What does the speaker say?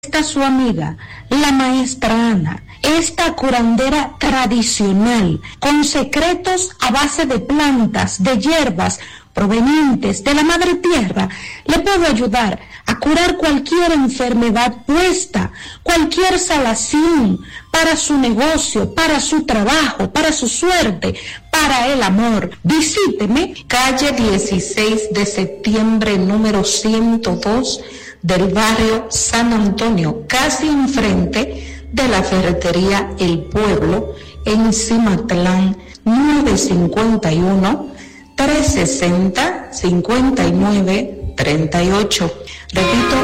Esta su amiga, la maestra Ana, esta curandera tradicional, con secretos a base de plantas, de hierbas provenientes de la madre tierra, le puedo ayudar a curar cualquier enfermedad puesta, cualquier salación para su negocio, para su trabajo, para su suerte, para el amor. Visíteme, calle 16 de septiembre, número 102, del barrio San Antonio, casi enfrente de la ferretería El Pueblo, en Cimatlán, 951-360-5938. Repito,